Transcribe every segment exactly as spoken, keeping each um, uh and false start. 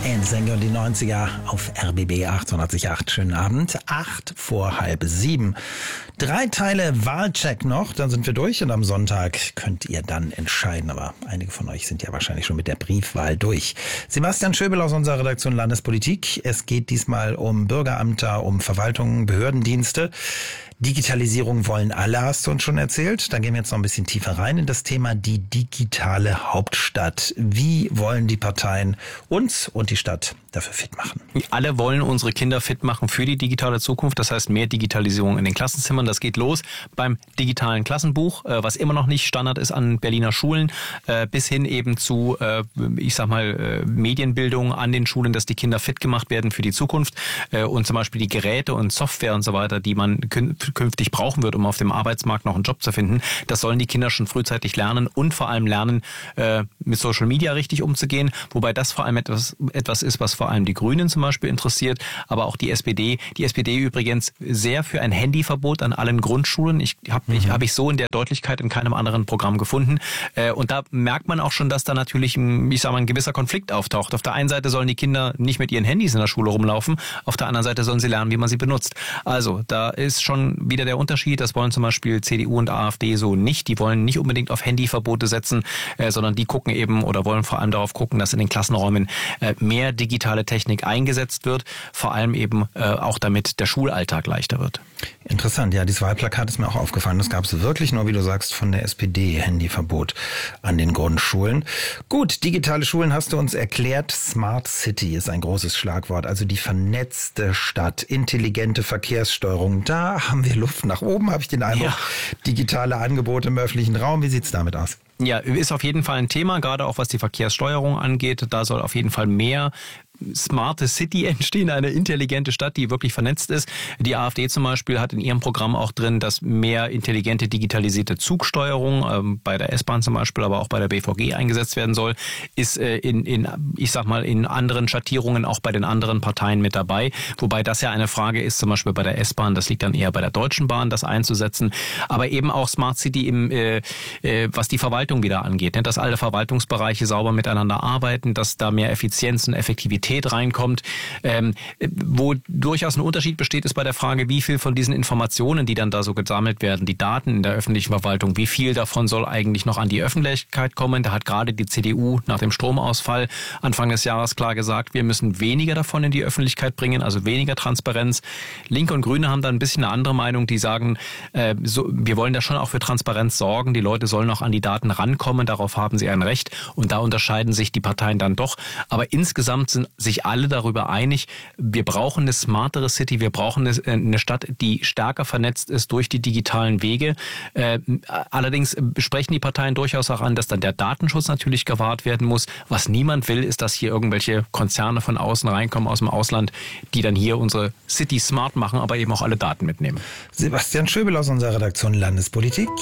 N-Sync und die neunziger auf R B B achtundachtzig Komma acht. Schönen Abend. Acht vor halb sieben. Drei Teile Wahlcheck noch, dann sind wir durch und am Sonntag könnt ihr dann entscheiden. Aber einige von euch sind ja wahrscheinlich schon mit der Briefwahl durch. Sebastian Schöbel aus unserer Redaktion Landespolitik. Es geht diesmal um Bürgerämter, um Verwaltungen, Behördendienste. Digitalisierung wollen alle, hast du uns schon erzählt. Dann gehen wir jetzt noch ein bisschen tiefer rein in das Thema die digitale Hauptstadt. Wie wollen die Parteien uns und die Stadt dafür fit machen? Alle wollen unsere Kinder fit machen für die digitale Zukunft. Das heißt mehr Digitalisierung in den Klassenzimmern. Das geht los beim digitalen Klassenbuch, was immer noch nicht Standard ist an Berliner Schulen, bis hin eben zu, ich sag mal, Medienbildung an den Schulen, dass die Kinder fit gemacht werden für die Zukunft und zum Beispiel die Geräte und Software und so weiter, die man künftig brauchen wird, um auf dem Arbeitsmarkt noch einen Job zu finden. Das sollen die Kinder schon frühzeitig lernen und vor allem lernen, äh, mit Social Media richtig umzugehen, wobei das vor allem etwas, etwas ist, was vor allem die Grünen zum Beispiel interessiert, aber auch die S P D. Die S P D übrigens sehr für ein Handyverbot an allen Grundschulen. Ich habe mhm. ich, hab ich so in der Deutlichkeit in keinem anderen Programm gefunden. Äh, und da merkt man auch schon, dass da natürlich ein, ich sag mal, ein gewisser Konflikt auftaucht. Auf der einen Seite sollen die Kinder nicht mit ihren Handys in der Schule rumlaufen, auf der anderen Seite sollen sie lernen, wie man sie benutzt. Also da ist schon wieder der Unterschied. Das wollen zum Beispiel C D U und AfD so nicht. Die wollen nicht unbedingt auf Handyverbote setzen, äh, sondern die gucken eben oder wollen vor allem darauf gucken, dass in den Klassenräumen äh, mehr digitale Technik eingesetzt wird. Vor allem eben äh, auch damit der Schulalltag leichter wird. Interessant, ja, dieses Wahlplakat ist mir auch aufgefallen. Das gab es wirklich nur, wie du sagst, von der S P D, Handyverbot an den Grundschulen. Gut, digitale Schulen hast du uns erklärt. Smart City ist ein großes Schlagwort, also die vernetzte Stadt, intelligente Verkehrssteuerung. Da haben wir Luft nach oben, habe ich den Eindruck. Ja. Digitale Angebote im öffentlichen Raum, wie sieht's damit aus? Ja, ist auf jeden Fall ein Thema, gerade auch was die Verkehrssteuerung angeht. Da soll auf jeden Fall mehr smarte City entstehen, eine intelligente Stadt, die wirklich vernetzt ist. Die AfD zum Beispiel hat in ihrem Programm auch drin, dass mehr intelligente, digitalisierte Zugsteuerung ähm, bei der S-Bahn zum Beispiel, aber auch bei der B V G eingesetzt werden soll. Ist äh, in, in, ich sag mal, in anderen Schattierungen auch bei den anderen Parteien mit dabei. Wobei das ja eine Frage ist, zum Beispiel bei der S-Bahn, das liegt dann eher bei der Deutschen Bahn, das einzusetzen. Aber eben auch Smart City, im, äh, äh, was die Verwaltung wieder angeht, ne? Dass alle Verwaltungsbereiche sauber miteinander arbeiten, dass da mehr Effizienz und Effektivität reinkommt. Ähm, wo durchaus ein Unterschied besteht, ist bei der Frage, wie viel von diesen Informationen, die dann da so gesammelt werden, die Daten in der öffentlichen Verwaltung, wie viel davon soll eigentlich noch an die Öffentlichkeit kommen? Da hat gerade die C D U nach dem Stromausfall Anfang des Jahres klar gesagt, wir müssen weniger davon in die Öffentlichkeit bringen, also weniger Transparenz. Linke und Grüne haben da ein bisschen eine andere Meinung, die sagen, äh, so, wir wollen da schon auch für Transparenz sorgen, die Leute sollen auch an die Daten rankommen, darauf haben sie ein Recht und da unterscheiden sich die Parteien dann doch. Aber insgesamt sind sich alle darüber einig, wir brauchen eine smartere City, wir brauchen eine Stadt, die stärker vernetzt ist durch die digitalen Wege. Äh, allerdings sprechen die Parteien durchaus auch an, dass dann der Datenschutz natürlich gewahrt werden muss. Was niemand will, ist, dass hier irgendwelche Konzerne von außen reinkommen, aus dem Ausland, die dann hier unsere City smart machen, aber eben auch alle Daten mitnehmen. Sebastian Schöbel aus unserer Redaktion Landespolitik.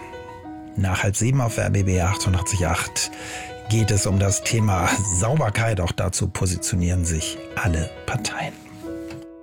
Nach halb sieben auf R B B achtundachtzig Komma acht geht es um das Thema Sauberkeit. Auch dazu positionieren sich alle Parteien.